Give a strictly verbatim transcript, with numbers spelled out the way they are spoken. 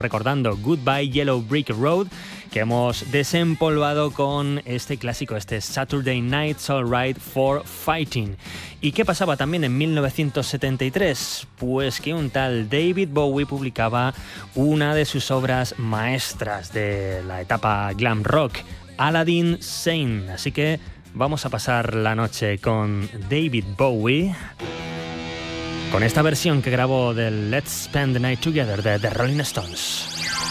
recordando Goodbye Yellow Brick Road, que hemos desempolvado con este clásico, este Saturday Night's Alright for Fighting. ¿Y qué pasaba también en mil novecientos setenta y tres? Pues que un tal David Bowie publicaba una de sus obras maestras de la etapa glam rock, Aladdin Sane. Así que vamos a pasar la noche con David Bowie, con esta versión que grabó del Let's Spend the Night Together de The Rolling Stones.